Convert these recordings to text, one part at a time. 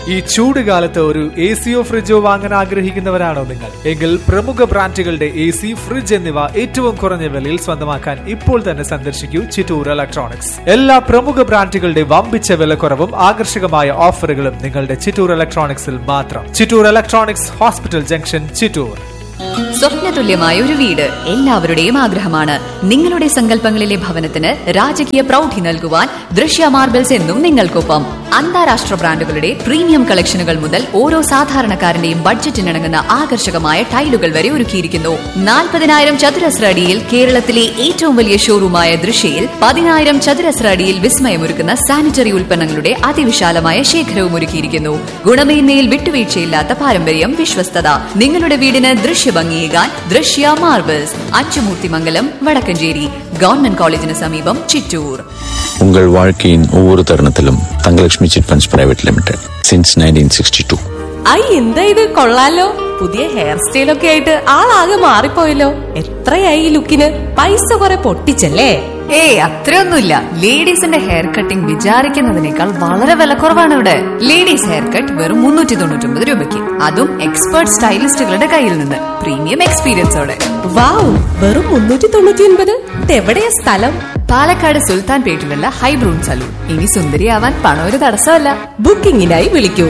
ഈ ചൂട് കാലത്ത് ഒരു എസിയോ ഫ്രിഡ്ജോ വാങ്ങാൻ ആഗ്രഹിക്കുന്നവരാണോ നിങ്ങൾ? എങ്കിൽ പ്രമുഖ ബ്രാൻഡുകളുടെ എസി, ഫ്രിഡ്ജ് എന്നിവ ഏറ്റവും കുറഞ്ഞ വിലയിൽ സ്വന്തമാക്കാൻ ഇപ്പോൾ തന്നെ സന്ദർശിക്കൂ ചിറ്റൂർ ഇലക്ട്രോണിക്സ്. എല്ലാ പ്രമുഖ ബ്രാൻഡുകളുടെ വമ്പിച്ച വിലക്കുറവും ആകർഷകമായ ഓഫറുകളും നിങ്ങളുടെ ചിറ്റൂർ ഇലക്ട്രോണിക്സിൽ മാത്രം. Chittur electronics, hospital junction, Chittur. സ്വപ്നതുല്യമായ ഒരു വീട് എല്ലാവരുടെയും ആഗ്രഹമാണ്. നിങ്ങളുടെ സങ്കല്പങ്ങളിലെ ഭവനത്തിന് രാജകീയ പ്രൗഢി നൽകുവാൻ ദൃശ്യ മാർബിൾസ് എന്നും നിങ്ങൾക്കൊപ്പം. അന്താരാഷ്ട്ര ബ്രാൻഡുകളുടെ പ്രീമിയം കളക്ഷനുകൾ മുതൽ ഓരോ സാധാരണക്കാരന്റെയും ബഡ്ജറ്റിനിണങ്ങുന്ന ആകർഷകമായ ടൈലുകൾ വരെ ഒരുക്കിയിരിക്കുന്നു. 40,000 ചതുരശ്ര അടിയിൽ കേരളത്തിലെ ഏറ്റവും വലിയ ഷോറൂമായ ദൃശ്യയിൽ 10,000 ചതുരശ്ര അടിയിൽ വിസ്മയമൊരുക്കുന്ന സാനിറ്ററി ഉൽപ്പന്നങ്ങളുടെ അതിവിശാലമായ ശേഖരവും ഒരുക്കിയിരിക്കുന്നു. ഗുണമേന്മയിൽ വിട്ടുവീഴ്ചയില്ലാത്ത പാരമ്പര്യം, വിശ്വസ്തത. നിങ്ങളുടെ വീടിന് ദൃശ്യഭംഗിയേകാൻ ദൃശ്യ മാർബിൾസ്, അച്ചുമൂർത്തിമംഗലം, വടക്കഞ്ചേരി. ഗവൺമെന്റ് കോളേജിന് സമീപം, ചിറ്റൂർ. உங்கள் வாழ்க்கையின் ஒவ்வொரு தருணத்திலும் Thangalakshmi chit funds private limited since 1962. എന്താ ഇത് കൊള്ളാലോ. പുതിയ ഹെയർ സ്റ്റൈലൊക്കെ ആയിട്ട് ആളാകെ മാറിപ്പോയല്ലോ. എത്രയായി ഈ ലുക്കിന്? പൈസ കുറെ പൊട്ടിച്ചല്ലേ? അത്രയൊന്നുമില്ല. ലേഡീസിന്റെ ഹെയർ കട്ടിംഗ് വിചാരിക്കുന്നതിനേക്കാൾ വളരെ വിലക്കുറവാണ് ഇവിടെ. ലേഡീസ് ഹെയർ കട്ട് വെറും 399 രൂപയ്ക്ക്, അതും എക്സ്പേർട്ട് സ്റ്റൈലിസ്റ്റുകളുടെ കയ്യിൽ നിന്ന്, പ്രീമിയം എക്സ്പീരിയൻസോടെ. വാവ്, വെറും 399. എവിടെയാ സ്ഥലം? പാലക്കാട് സുൽത്താൻ പേട്ടിലുള്ള ഹൈബ്രൂൺ സലൂൺ. ഇനി സുന്ദരിയാവാൻ പണം ഒരു തടസ്സമല്ല. ബുക്കിംഗിനായി വിളിക്കൂ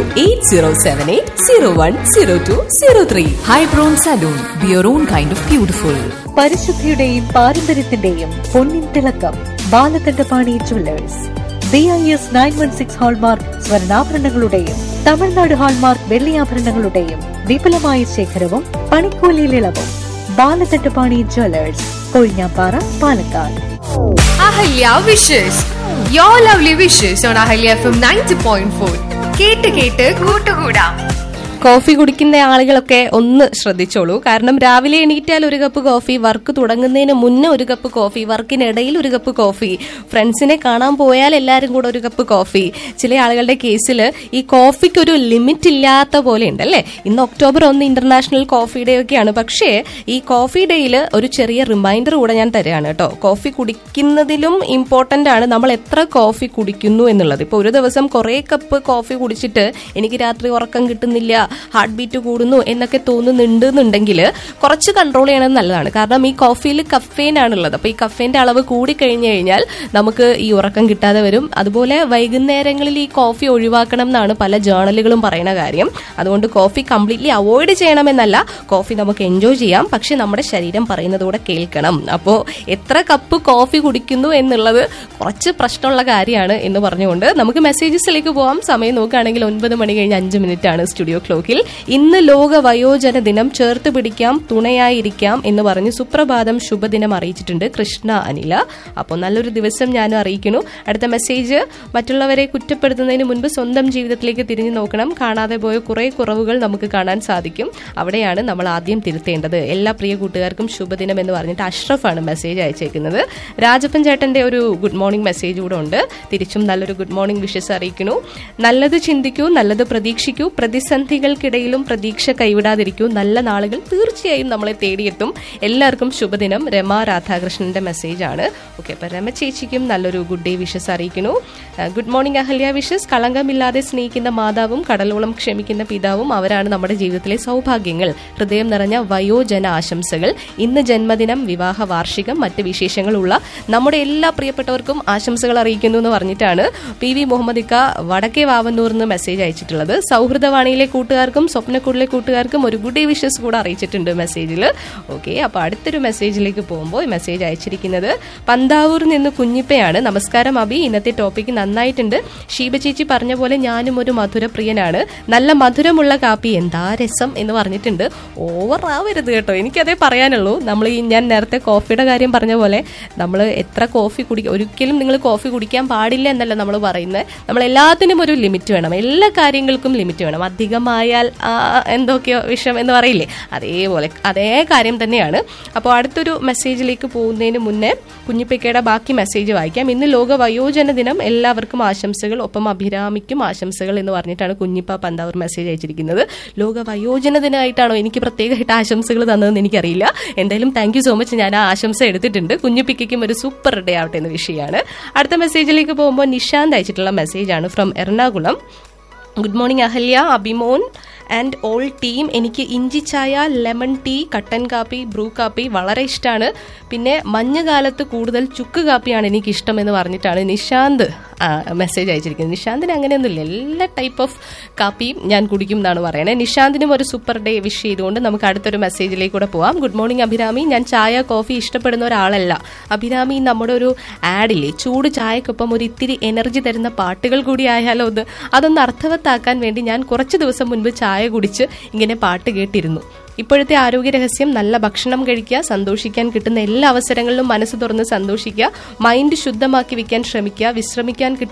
8078010203. ഹൈബ്രൂൺ salon, beer on kind of beautiful. പരിശുദ്ധിയുടെയും പാരമ്പര്യത്തിന്റെയും പൊന്നിൻ തിളക്കം Balakandapani jewellers. BIS 916 hallmark സ്വർണ്ണാഭരണങ്ങളുടെയും Tamil Nadu hallmark വെള്ളിയാഭരണങ്ങളുടെയും വിപുലമായ ശേഖരവും പണിക്കൂലിയിൽ ഇളവും. Balakandapani jewellers, Kozhinjampara, Palakkad. Ahalya wishes, your lovely wishes on Ahalya FM 90.4. കേട്ട് കേട്ട് കൂട്ടുകൂടാം. കോഫി കുടിക്കുന്ന ആളുകളൊക്കെ ഒന്ന് ശ്രദ്ധിച്ചോളൂ. കാരണം രാവിലെ എണീറ്റാൽ ഒരു കപ്പ് കോഫി, വർക്ക് തുടങ്ങുന്നതിന് മുന്നേ ഒരു കപ്പ് കോഫി, വർക്കിനിടയിൽ ഒരു കപ്പ് കോഫി, ഫ്രണ്ട്സിനെ കാണാൻ പോയാൽ എല്ലാവരും കൂടെ ഒരു കപ്പ് കോഫി. ചില ആളുകളുടെ കേസിൽ ഈ കോഫിക്ക് ഒരു ലിമിറ്റ് ഇല്ലാത്ത പോലെ ഉണ്ടല്ലേ. ഇന്ന് ഒക്ടോബർ 1 ഇന്റർനാഷണൽ കോഫി ഡേ ഒക്കെയാണ്. പക്ഷേ ഈ കോഫി ഡേയിൽ ഒരു ചെറിയ റിമൈൻഡർ കൂടെ ഞാൻ തരാണ് കേട്ടോ. കോഫി കുടിക്കുന്നതിലും ഇമ്പോർട്ടന്റ് ആണ് നമ്മൾ എത്ര കോഫി കുടിക്കുന്നു എന്നുള്ളത്. ഇപ്പോൾ ഒരു ദിവസം കുറെ കപ്പ് കോഫി കുടിച്ചിട്ട് എനിക്ക് രാത്രി ഉറക്കം കിട്ടുന്നില്ല, ഹാർട്ട് ബീറ്റ് കൂടുന്നു എന്നൊക്കെ തോന്നുന്നുണ്ടെന്നുണ്ടെങ്കിൽ കുറച്ച് കൺട്രോൾ ചെയ്യണത് നല്ലതാണ്. കാരണം ഈ കോഫിയിൽ കഫെയിൻ ആണുള്ളത്. അപ്പോൾ ഈ കഫെയിന്റെ അളവ് കൂടിക്കഴിഞ്ഞു കഴിഞ്ഞാൽ നമുക്ക് ഈ ഉറക്കം കിട്ടാതെ വരും. അതുപോലെ വൈകുന്നേരങ്ങളിൽ ഈ കോഫി ഒഴിവാക്കണം എന്നാണ് പല ജേർണലുകളും പറയുന്ന കാര്യം. അതുകൊണ്ട് കോഫി കംപ്ലീറ്റ്ലി അവോയ്ഡ് ചെയ്യണമെന്നല്ല, കോഫി നമുക്ക് എൻജോയ് ചെയ്യാം, പക്ഷെ നമ്മുടെ ശരീരം പറയുന്നതോടെ കേൾക്കണം. അപ്പോൾ എത്ര കപ്പ് കോഫി കുടിക്കുന്നു എന്നുള്ളത് കുറച്ച് പ്രശ്നമുള്ള കാര്യമാണ് എന്ന് പറഞ്ഞുകൊണ്ട് നമുക്ക് മെസ്സേജസിലേക്ക് പോവാം. സമയം നോക്കുകയാണെങ്കിൽ 9:05 സ്റ്റുഡിയോ ക്ലോക്കിൽ. ഇന്ന് ലോക വയോജന ദിനം. ചേർത്ത് പിടിക്കാം, തുണയായിരിക്കാം എന്ന് പറഞ്ഞ് സുപ്രഭാതം ശുഭദിനം അറിയിച്ചിട്ടുണ്ട് കൃഷ്ണ അനില. അപ്പോൾ നല്ലൊരു ദിവസം ഞാനും അറിയിക്കുന്നു. അടുത്ത മെസ്സേജ്, മറ്റുള്ളവരെ കുറ്റപ്പെടുത്തുന്നതിന് മുൻപ് സ്വന്തം ജീവിതത്തിലേക്ക് തിരിഞ്ഞു നോക്കണം. കാണാതെ പോയ കുറെ കുറവുകൾ നമുക്ക് കാണാൻ സാധിക്കും. അവിടെയാണ് നമ്മൾ ആദ്യം തിരുത്തേണ്ടത്. എല്ലാ പ്രിയ കൂട്ടുകാർക്കും ശുഭദിനം എന്ന് പറഞ്ഞിട്ട് അഷ്റഫാണ് മെസ്സേജ് അയച്ചേക്കുന്നത്. രാജപ്പൻ ചേട്ടന്റെ ഒരു ഗുഡ് മോർണിംഗ് മെസ്സേജ് കൂടെ ഉണ്ട്. തിരിച്ചും നല്ലൊരു ഗുഡ് മോർണിംഗ് വിഷസ് അറിയിക്കുന്നു. നല്ലത് ചിന്തിക്കൂ, നല്ലത് പ്രതീക്ഷിക്കൂ, പ്രതിസന്ധികൾക്കിടയിലും പ്രതീക്ഷ കൈവിടാതിരിക്കൂ. നല്ല നാളുകൾ തീർച്ചയായും നമ്മളെ തേടിയെത്തും. എല്ലാവർക്കും ശുഭദിനം. രമ രാധാകൃഷ്ണന്റെ മെസ്സേജ് ആണ്. ഓക്കെ, അപ്പൊ രമ ചേച്ചിക്കും നല്ലൊരു ഗുഡ് ഡേ വിഷസ് അറിയിക്കുന്നു. Good morning Ahalya wishes. കളങ്കമില്ലാതെ സ്നേഹിക്കുന്ന മാതാവും കടലോളം ക്ഷമിക്കുന്ന പിതാവും അവരാണ് നമ്മുടെ ജീവിതത്തിലെ സൗഭാഗ്യങ്ങൾ. ഹൃദയം നിറഞ്ഞ വയോജന ആശംസകൾ. ഇന്ന് ജന്മദിനം, വിവാഹ വാർഷികം, മറ്റ് വിശേഷങ്ങളുള്ള നമ്മുടെ എല്ലാ പ്രിയപ്പെട്ടവർക്കും ആശംസകൾ അറിയിക്കുന്നു എന്ന് പറഞ്ഞിട്ടാണ് PV മുഹമ്മദ് ഇക്ക വടക്കേ വാവന്നൂർ നിന്ന് മെസ്സേജ് അയച്ചിട്ടുള്ളത്. സൗഹൃദവാണിയിലെ കൂട്ടുകാർക്കും സ്വപ്നക്കൂടിലെ കൂട്ടുകാർക്കും ഒരു ഗുഡ് ഡേ വിഷസ് കൂടെ അറിയിച്ചിട്ടുണ്ട് മെസ്സേജിൽ. ഓക്കെ, അപ്പൊ അടുത്തൊരു മെസ്സേജിലേക്ക് പോകുമ്പോൾ മെസ്സേജ് അയച്ചിരിക്കുന്നത് പന്താവൂരിൽ നിന്ന് കുഞ്ഞിപ്പയാണ്. നമസ്കാരം അബി, ഇന്നത്തെ ടോപ്പിക്ക് നന്നായിട്ടുണ്ട്. ഷീബ ചേച്ചി പറഞ്ഞ പോലെ ഞാനും ഒരു മധുരപ്രിയനാണ്. നല്ല മധുരമുള്ള കാപ്പി എന്താ രസം എന്ന് പറഞ്ഞിട്ടുണ്ട്. ഓവർ ആവരുത് കേട്ടോ, എനിക്കതേ പറയാനുള്ളൂ. ഞാൻ നേരത്തെ കോഫിയുടെ കാര്യം പറഞ്ഞ പോലെ നമ്മൾ എത്ര കോഫി കുടിക്കുക, ഒരിക്കലും നിങ്ങൾ കോഫി കുടിക്കാൻ പാടില്ല എന്നല്ല നമ്മൾ പറയുന്നത്. നമ്മൾ എല്ലാത്തിനും ഒരു ലിമിറ്റ് വേണം. എല്ലാ കാര്യങ്ങൾക്കും ലിമിറ്റ് വേണം. അധികമായാൽ എന്തൊക്കെയോ വിഷം എന്ന് പറയില്ലേ, അതേപോലെ അതേ കാര്യം തന്നെയാണ്. അപ്പോൾ അടുത്തൊരു മെസ്സേജിലേക്ക് പോകുന്നതിന് മുന്നേ കുഞ്ഞിപ്പിക്കയുടെ ബാക്കി മെസ്സേജ് വായിക്കാം. ഇന്ന് ലോക വയോജന ദിനം, എല്ലാവർക്കും ആശംസകൾ, ഒപ്പം അഭിരാമിക്കും ആശംസകൾ എന്ന് പറഞ്ഞിട്ടാണ് കുഞ്ഞിപ്പ പന്താവൂർ മെസ്സേജ് അയച്ചിരിക്കുന്നത്. ലോക വയോജന ദിനമായിട്ടാണോ എനിക്ക് പ്രത്യേകമായിട്ട് ആശംസകൾ തന്നതെന്ന് എനിക്കറിയില്ല. എന്തായാലും താങ്ക് യു സോ മച്ച്. ഞാൻ ആ ആശംസ എടുത്തിട്ടുണ്ട്. കുഞ്ഞിപ്പിക്കും ഒരു സൂപ്പർ ഡേ ആവട്ടെ എന്ന വിഷയമാണ്. അടുത്ത മെസ്സേജിലേക്ക് പോകുമ്പോൾ നിഷാന്ത് അയച്ചിട്ടുള്ള മെസ്സേജാണ് from Ernakulam. Good morning Ahalya, Abhimon and all team. എനിക്ക് ഇഞ്ചി ചായ, ലെമൺ ടീ, കട്ടൻ കാപ്പി, ബ്രൂ കാപ്പി വളരെ ഇഷ്ടമാണ്. പിന്നെ മഞ്ഞുകാലത്ത് കൂടുതൽ ചുക്ക് കാപ്പിയാണ് എനിക്ക് ഇഷ്ടമെന്ന് പറഞ്ഞിട്ടാണ് നിശാന്ത് മെസ്സേജ് അയച്ചിരിക്കുന്നത്. നിശാന്തിന് അങ്ങനെയൊന്നുമില്ല, എല്ലാ ടൈപ്പ് ഓഫ് കാപ്പിയും ഞാൻ കുടിക്കും എന്നാണ് പറയണേ. നിശാന്തിനും ഒരു സൂപ്പർ ഡേ വിഷ് ചെയ്തുകൊണ്ട് നമുക്ക് അടുത്തൊരു മെസ്സേജിലേക്ക് കൂടെ പോവാം. ഗുഡ് മോർണിംഗ് അഭിരാമി, ഞാൻ ചായ കോഫി ഇഷ്ടപ്പെടുന്ന ഒരാളല്ല. അഭിരാമി, നമ്മുടെ ഒരു ആഡില്ലേ ചൂട് ചായക്കൊപ്പം ഒരു ഇത്തിരി എനർജി തരുന്ന പാട്ടുകൾ കൂടി ആയാലോ ഒന്ന്, അതൊന്ന് അർത്ഥവത്താക്കാൻ വേണ്ടി ഞാൻ കുറച്ച് ദിവസം മുൻപ് ചായ കുടിച്ച് ഇങ്ങനെ പാട്ട് കേട്ടിരുന്നു. ഇപ്പോഴത്തെ ആരോഗ്യ രഹസ്യം നല്ല ഭക്ഷണം കഴിക്കുക, സന്തോഷിക്കാൻ കിട്ടുന്ന എല്ലാ അവസരങ്ങളിലും മനസ്സ് തുറന്ന് സന്തോഷിക്കുക, മൈൻഡ് ശുദ്ധമാക്കി വെക്കാൻ ശ്രമിക്കുക, വിശ്രമിക്കാൻ